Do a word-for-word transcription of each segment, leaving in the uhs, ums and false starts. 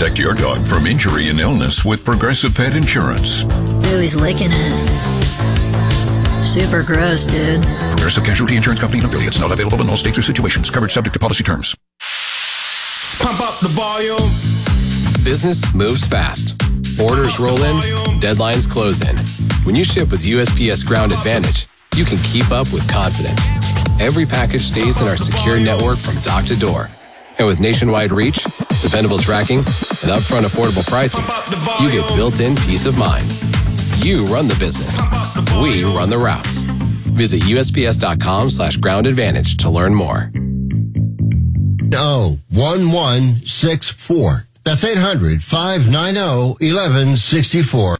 Protect your dog from injury and illness with Progressive Pet Insurance. Ooh, he's licking it. Super gross, dude. Progressive Casualty Insurance Company and affiliates. Not available in all states or situations. Coverage subject to policy terms. Pump up the volume. Business moves fast. Orders roll in, deadlines close in. When you ship with U S P S Ground Advantage, you can keep up with confidence. Every package stays in our secure network from dock to door. And with nationwide reach, dependable tracking, and upfront affordable pricing, you get built-in peace of mind. You run the business. We run the routes. Visit U S P S dot com slash ground advantage to learn more. Oh, one one six four. That's eight hundred, five nine zero, one one six four.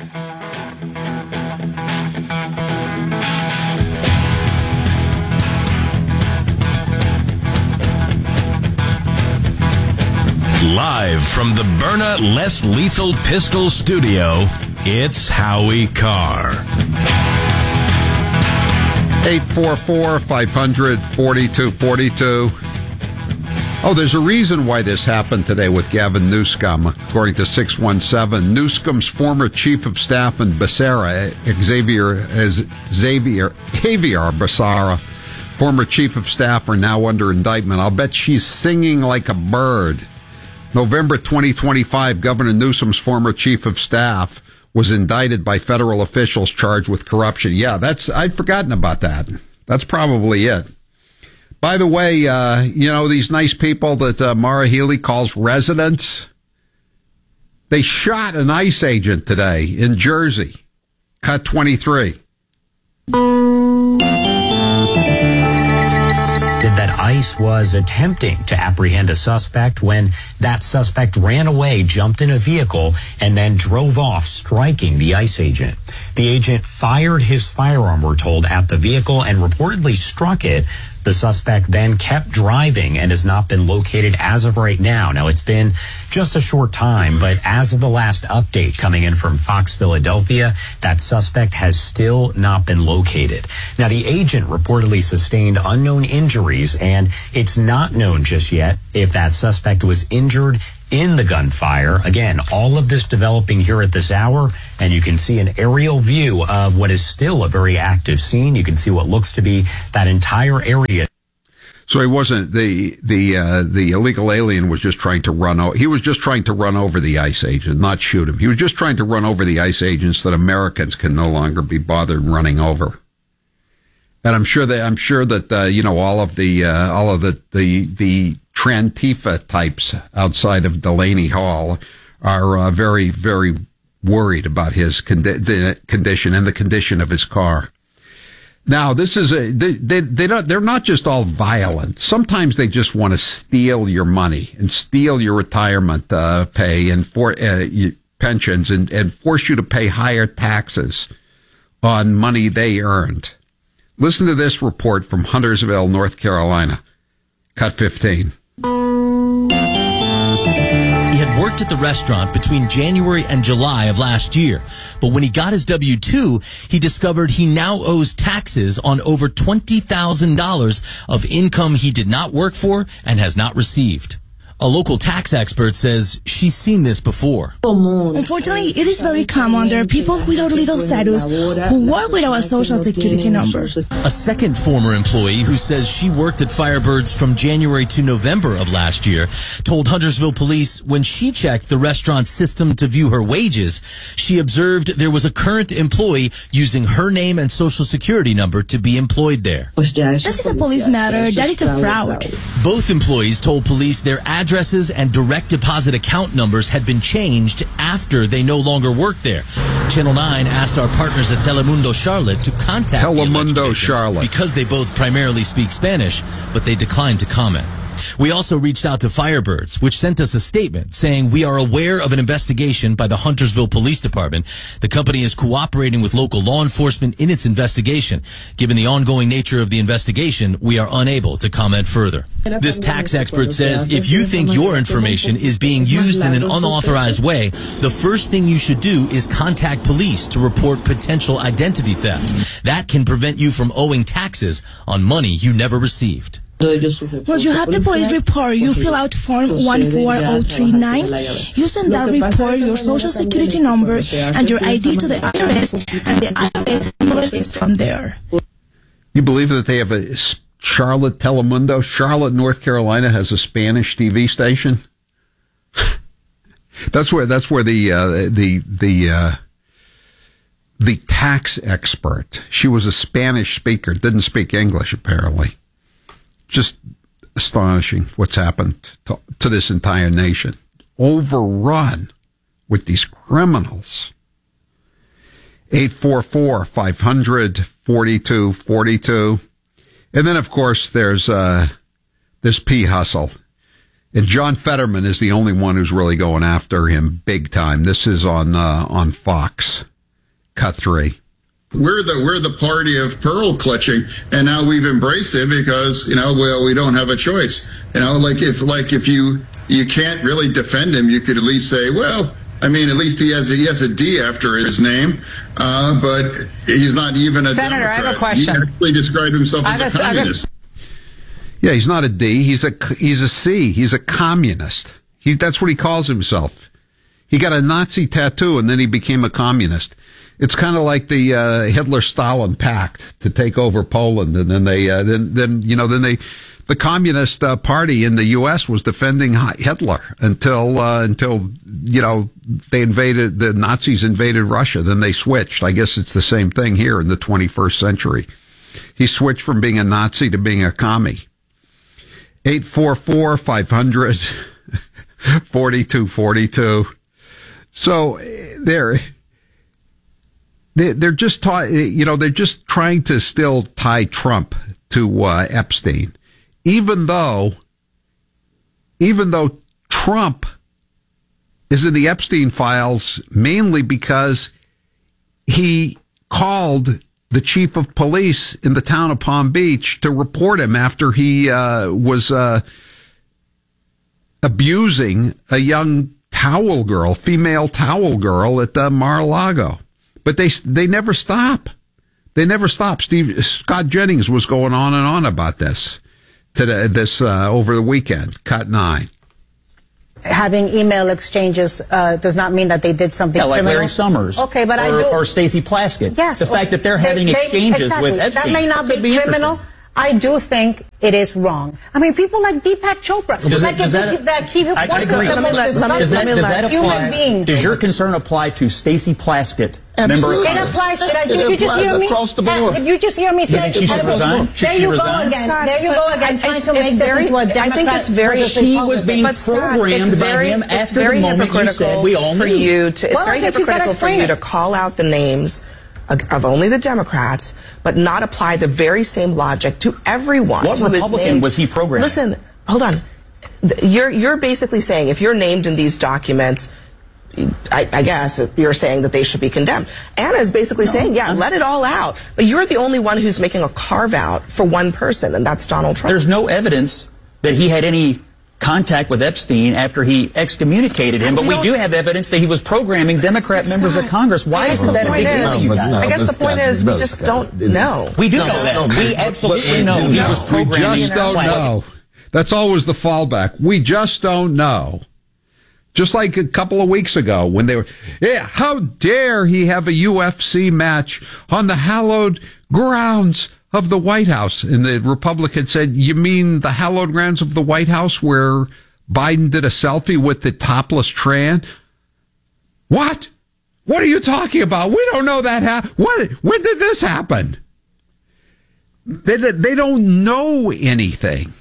Live from the Byrna Less Lethal Pistol Studio, it's Howie Carr. eight four four, five hundred, forty-two forty-two. Oh, there's a reason why this happened today with Gavin Newsom, according to six one seven. Newsom's former chief of staff in Becerra, Xavier, Xavier, Javier Becerra, former chief of staff, are now under indictment. I'll bet she's singing like a bird. November twenty twenty-five, Governor Newsom's former chief of staff was indicted by federal officials charged with corruption. Yeah, that's, I'd forgotten about that. That's probably it. By the way, uh, you know, these nice people that uh, Maura Healey calls residents, they shot an ICE agent today in Jersey. Cut twenty-three. That ICE was attempting to apprehend a suspect when that suspect ran away, jumped in a vehicle, and then drove off, striking the ICE agent. The agent fired his firearm, we're told, at the vehicle and reportedly struck it. The suspect then kept driving and has not been located as of right now. Now, it's been just a short time, but as of the last update coming in from Fox Philadelphia, that suspect has still not been located. Now, the agent reportedly sustained unknown injuries, and it's not known just yet if that suspect was injured in the gunfire. Again, all of this developing here at this hour, and you can see an aerial view of what is still a very active scene. You can see what looks to be that entire area. So he wasn't, the the uh, the illegal alien was just trying to run over, he was just trying to run over the ICE agent, not shoot him. He was just trying to run over the ICE agents that Americans can no longer be bothered running over. And I'm sure that, I'm sure that, uh, you know, all of the, uh, all of the, the, the Trantifa types outside of Delaney Hall are, uh, very, very worried about his condi- the condition and the condition of his car. Now, this is a, they, they, they don't, they're not just all violent. Sometimes they just want to steal your money and steal your retirement, uh, pay and for, uh, pensions and, and force you to pay higher taxes on money they earned. Listen to this report from Huntersville, North Carolina. Cut fifteen. He had worked at the restaurant between January and July of last year. But when he got his W two, he discovered he now owes taxes on over twenty thousand dollars of income he did not work for and has not received. A local tax expert says she's seen this before. Unfortunately, it is very common. There are people without legal status who work without a social security number. A second former employee who says she worked at Firebirds from January to November of last year told Huntersville police when she checked the restaurant's system to view her wages, she observed there was a current employee using her name and social security number to be employed there. This is a police matter. That is a fraud. Both employees told police their address Addresses and direct deposit account numbers had been changed after they no longer worked there. Channel nine asked our partners at Telemundo Charlotte to contact Telemundo Charlotte because they both primarily speak Spanish, but they declined to comment. We also reached out to Firebirds, which sent us a statement saying we are aware of an investigation by the Huntersville Police Department. The company is cooperating with local law enforcement in its investigation. Given the ongoing nature of the investigation, we are unable to comment further. This tax expert says if you think your information is being used in an unauthorized way, the first thing you should do is contact police to report potential identity theft. That can prevent you from owing taxes on money you never received. Once you have the police report, you fill out form one four zero three nine. You send that report, your social security number, and your I D to the I R S, and the I R S handles it from there. You believe that they have a Charlotte Telemundo? Charlotte, North Carolina has a Spanish T V station. That's where that's where the uh, the the uh, the tax expert. She was a Spanish speaker, didn't speak English apparently. Just astonishing what's happened to, to this entire nation. Overrun with these criminals. eight four four, five hundred, forty-two forty-two. And then, of course, there's uh, there's P. Hustle. And John Fetterman is the only one who's really going after him big time. This is on uh, on Fox. Cut three. We're the we're the party of pearl clutching, and now we've embraced it because you know well we don't have a choice. You know, like if like if you you can't really defend him, you could at least say, well, I mean, at least he has a, he has a D after his name, uh, but he's not even a Senator, Democrat. I have a question. He actually described himself I as a, a communist. Yeah, he's not a D. He's a he's a C. He's a communist. He that's what he calls himself. He got a Nazi tattoo and then he became a communist. It's kind of like the uh, Hitler-Stalin pact to take over Poland, and then they uh, then then you know then they the Communist uh, Party in the U S was defending Hitler until uh, until you know they invaded the Nazis invaded Russia. Then they switched. I guess it's the same thing here in the twenty-first century. He switched from being a Nazi to being a commie. eight four four, five hundred, forty-two forty-two. So they're they're just ta- you know they're just trying to still tie Trump to uh, Epstein, even though even though Trump is in the Epstein files mainly because he called the chief of police in the town of Palm Beach to report him after he uh, was uh, abusing a young towel girl, female towel girl at uh, Mar-a-Lago. But they they never stop. They never stop. Steve Scott Jennings was going on and on about this today, this uh, over the weekend. Cut nine. Having email exchanges uh, does not mean that they did something yeah, like criminal. Larry Summers. Okay, but or, I do. Or Stacey Plaskett. Yes. The fact that they're having they, exchanges they, exactly. with Epstein. That may not be, be criminal. I do think it is wrong. I mean, people like Deepak Chopra. Does like that, does that, that he I, I was agree. the most Does that, does that human apply, being. Does your concern apply to Stacey Plaskett? Absolutely. Member It applies. Did, I, did you just hear me? Across the board. Did you just hear me say? You think she should resign? Should there she you resign? go again. Scott, there you go again. I, Trying it's, to make it's this very, into a Democrat. I think it's very. She was being but Scott, programmed it's by very, him it's after very the moment you said we all for knew. you to. It's Well, very then she's gotta hypocritical for explain you it. to call out the names of, of only the Democrats, but not apply the very same logic to everyone. What who is Republican named. was he programming? Listen, hold on. You're you're basically saying if you're named in these documents, I, I guess you're saying that they should be condemned. Anna is basically no, saying, yeah, I'm, let it all out. But you're the only one who's making a carve out for one person, and that's Donald Trump. There's no evidence that he had any contact with Epstein after he excommunicated him, but we do have evidence that he was programming Democrat it's members not. of Congress. Why isn't that a big deal to you guys? I guess the point is we just don't know. We do No, know that. no, we but- absolutely but- know no. he was We programming. just don't know. That's always the fallback. We just don't know. Just like a couple of weeks ago when they were, yeah, how dare he have a U F C match on the hallowed grounds of the White House? And the Republican said, you mean the hallowed grounds of the White House where Biden did a selfie with the topless Tran? What? What are you talking about? We don't know that. Ha- what? When did this happen? They, they don't know anything.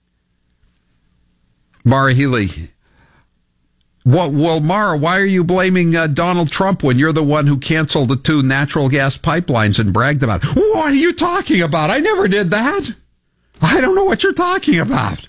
Mara Healy. Well, well, Mara, why are you blaming uh, Donald Trump when you're the one who canceled the two natural gas pipelines and bragged about it? What are you talking about? I never did that. I don't know what you're talking about.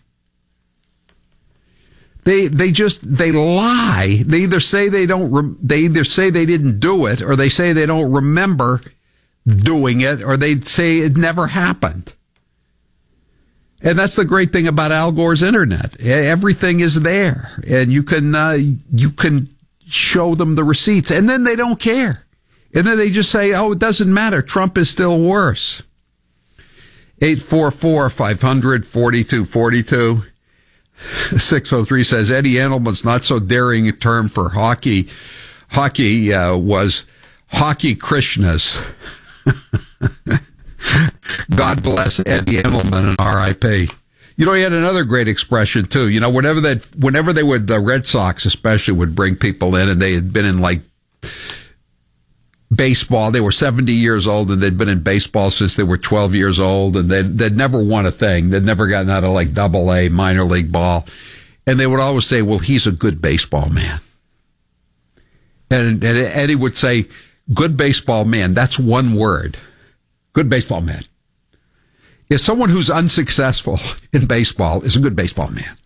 They they just they lie. They either say they don't. Re- they either say they didn't do it, or they say they don't remember doing it, or they say it never happened. And that's the great thing about Al Gore's internet. Everything is there, and you can uh, you can show them the receipts, and then they don't care. And then they just say, "Oh, it doesn't matter. Trump is still worse." eight four four, five hundred, forty-two forty-two. six oh three says Eddie Andelman's not so daring term for hockey. Hockey uh, was Hockey Krishnas. God bless Eddie Andelman and R I P. You know, he had another great expression too. You know, whenever that, whenever they would, the Red Sox especially would bring people in, and they had been in like baseball. They were seventy years old, and they'd been in baseball since they were twelve years old, and they'd, they'd never won a thing. They'd never gotten out of like double A minor league ball. And they would always say, well, he's a good baseball man. And, and Eddie would say, good baseball man. That's one word. Good baseball man. Is someone who's unsuccessful in baseball is a good baseball man.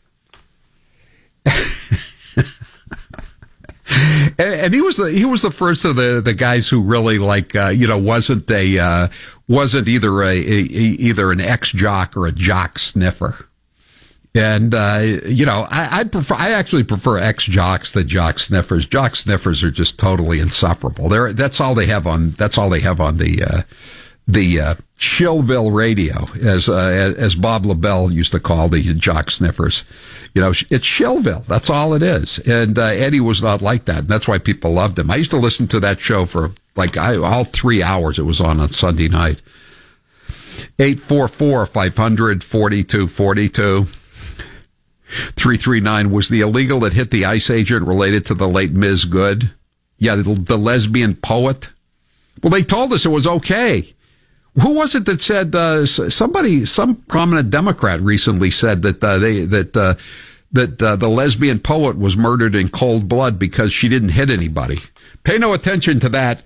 and, and he was the he was the first of the, the guys who really like uh, you know wasn't a uh, wasn't either a, a either an ex jock or a jock sniffer. And uh, you know I I prefer I actually prefer ex jocks to jock sniffers. Jock sniffers are just totally insufferable. They're that's all they have on that's all they have on the. Uh, The uh, Shillville radio, as uh, as Bob LaBelle used to call the jock sniffers. You know, it's Shillville. That's all it is. And uh, Eddie was not like that. And that's why people loved him. I used to listen to that show for like I, all three hours it was on on Sunday night. eight four four, five hundred, forty-two forty-two. three three nine, was the illegal that hit the ICE agent related to the late Miz Good? Yeah, the, the lesbian poet. Well, they told us it was okay. Who was it that said uh, somebody? Some prominent Democrat recently said that uh, they that uh, that uh, the lesbian poet was murdered in cold blood because she didn't hit anybody. Pay no attention to that.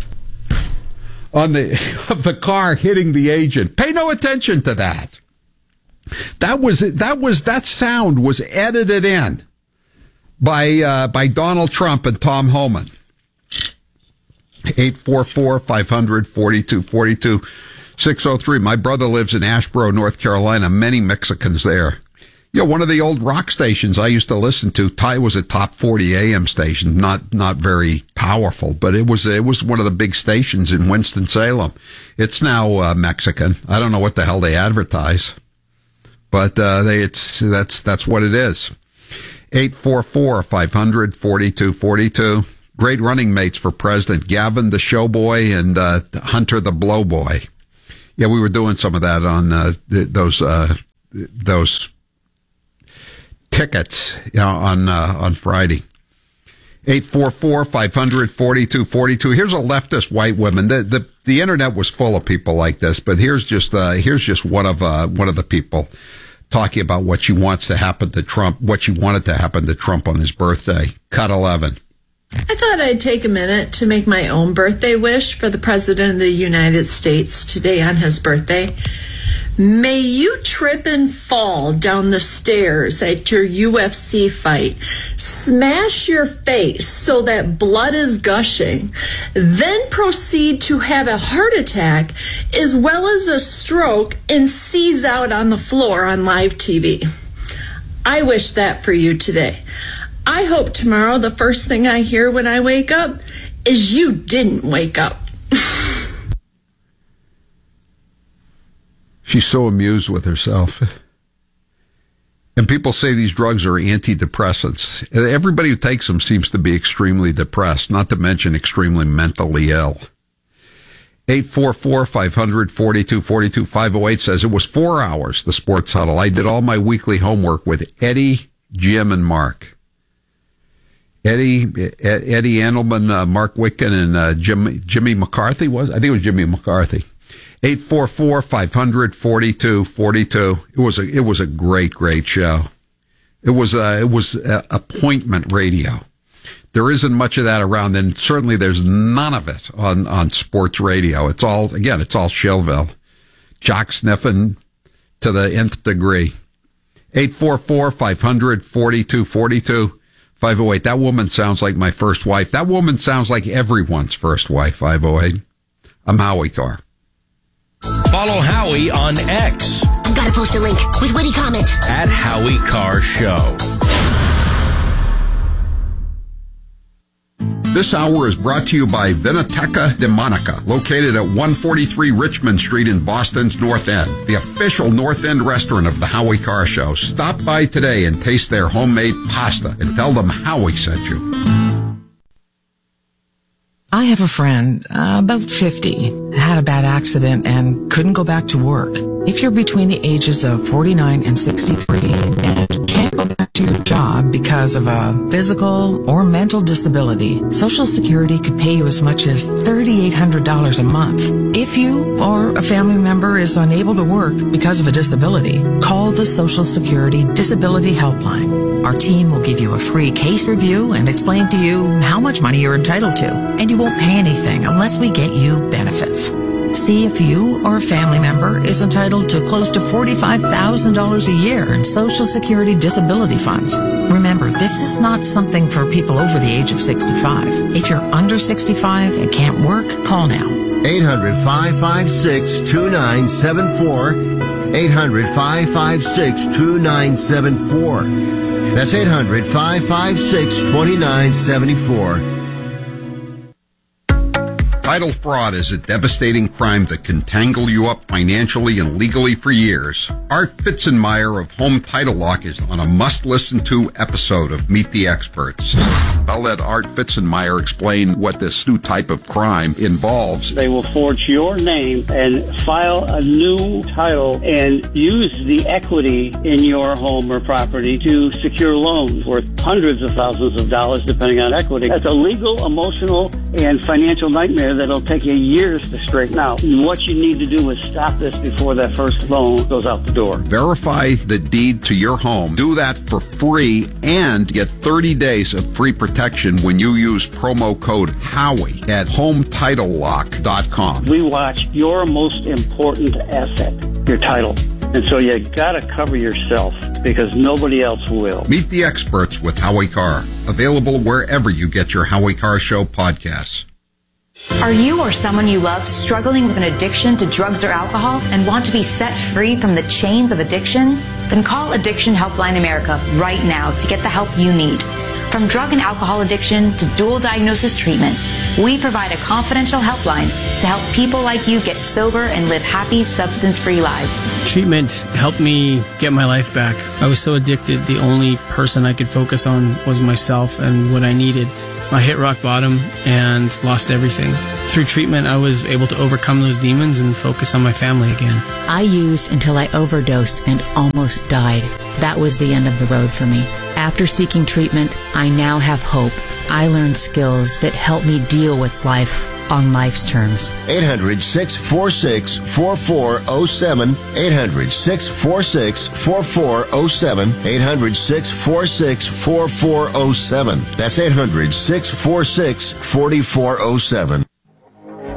On the of the car hitting the agent. Pay no attention to that. That was that was that sound was edited in by uh, by Donald Trump and Tom Homan. eight four four, five hundred, forty-two forty-two. six oh three. My brother lives in Asheboro, North Carolina. Many Mexicans there. You know, one of the old rock stations I used to listen to, Ty was a top forty A M station, not not very powerful, but it was it was one of the big stations in Winston-Salem. It's now uh, Mexican. I don't know what the hell they advertise, but uh, they it's that's that's what it is. eight four four, five hundred, forty-two forty-two. Great running mates for president, Gavin the showboy and uh, Hunter the blowboy. Yeah, we were doing some of that on uh, th- those uh, th- those tickets you know, on uh, on Friday. eight four four, five hundred, forty-two forty-two. Here's a leftist white woman. The, the the internet was full of people like this, but here's just uh, here's just one of uh, one of the people talking about what she wants to happen to Trump, what she wanted to happen to Trump on his birthday. Cut eleven. I thought I'd take a minute to make my own birthday wish for the President of the United States today on his birthday. May you trip and fall down the stairs at your U F C fight, smash your face so that blood is gushing, then proceed to have a heart attack as well as a stroke and seize out on the floor on live T V. I wish that for you today. I hope tomorrow the first thing I hear when I wake up is you didn't wake up. She's so amused with herself. And people say these drugs are antidepressants. Everybody who takes them seems to be extremely depressed, not to mention extremely mentally ill. eight four four, five hundred, forty-two forty-two. five oh eight says, it was four hours, the Sports Huddle. I did all my weekly homework with Eddie, Jim, and Mark. Eddie, Eddie Andelman, uh, Mark Wicken, and uh, Jim, Jimmy McCarthy was? I think it was Jimmy McCarthy. eight four four, five hundred, forty-two forty-two. It was a, it was a great, great show. It was a, it was a appointment radio. There isn't much of that around, and certainly there's none of it on, on sports radio. It's all, again, it's all Shillville. Jock sniffing to the nth degree. eight four four, five hundred, forty-two forty-two. five oh eight. That woman sounds like my first wife. That woman sounds like everyone's first wife, five oh eight. I'm Howie Carr. Follow Howie on X. Gotta post a link with witty comment. At Howie Carr Show. This hour is brought to you by Vinoteca de Monica, located at one forty-three Richmond Street in Boston's North End, the official North End restaurant of the Howie Carr Show. Stop by today and taste their homemade pasta and tell them Howie sent you. I have a friend, uh, about fifty, had a bad accident and couldn't go back to work. If you're between the ages of forty-nine and sixty-three and can't go back to your job because of a physical or mental disability, Social Security could pay you as much as three thousand eight hundred dollars a month. If you or a family member is unable to work because of a disability, call the Social Security Disability Helpline. Our team will give you a free case review and explain to you how much money you're entitled to, and you won't pay anything unless we get you benefits. See if you or a family member is entitled to close to forty-five thousand dollars a year in Social Security disability funds. Remember, this is not something for people over the age of sixty-five. If you're under sixty-five and can't work, call now. eight hundred, five five six, two nine seven four. eight hundred, five five six, two nine seven four. That's eight hundred, five five six, two nine seven four. Title fraud is a devastating crime that can tangle you up financially and legally for years. Art Fitzenmeyer of Home Title Lock is on a must-listen-to episode of Meet the Experts. I'll let Art Fitzenmeyer explain what this new type of crime involves. They will forge your name and file a new title and use the equity in your home or property to secure loans worth hundreds of thousands of dollars, depending on equity. That's a legal, emotional, and financial nightmare that'll take you years to straighten out. And what you need to do is stop this before that first loan goes out the door. Verify the deed to your home. Do that for free and get thirty days of free protection when you use promo code Howie at home title lock dot com. We watch your most important asset, your title. And so you gotta cover yourself because nobody else will. Meet the Experts with Howie Carr. Available wherever you get your Howie Carr Show podcasts. Are you or someone you love struggling with an addiction to drugs or alcohol and want to be set free from the chains of addiction? Then call Addiction Helpline America right now to get the help you need. From drug and alcohol addiction to dual diagnosis treatment, we provide a confidential helpline to help people like you get sober and live happy, substance-free lives. Treatment helped me get my life back. I was so addicted, the only person I could focus on was myself and what I needed. I hit rock bottom and lost everything. Through treatment, I was able to overcome those demons and focus on my family again. I used until I overdosed and almost died. That was the end of the road for me. After seeking treatment, I now have hope. I learned skills that help me deal with life on life's terms. eight hundred, six four six, four four zero seven. eight hundred, six four six, four four zero seven. eight hundred, six four six, four four zero seven. That's eight hundred, six four six, four four zero seven.